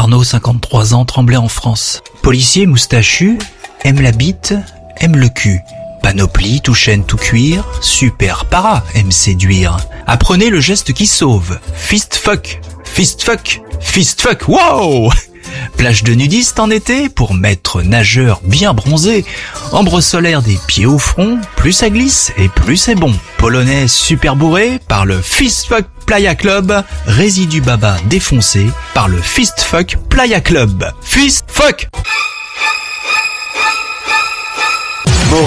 Arnaud, 53 ans, Tremblay en France. Policier moustachu, aime la bite, aime le cul. Panoplie, tout chaîne, tout cuir, super para, aime séduire. Apprenez le geste qui sauve. Fist fuck, fist fuck, fist fuck, wow! Plage de nudistes en été pour maître nageur bien bronzé. Ambre solaire des pieds au front, plus ça glisse et plus c'est bon. Polonais super bourré par le Fist Fuck Playa Club. Résidu baba défoncé par le Fist Fuck Playa Club. Fist Fuck!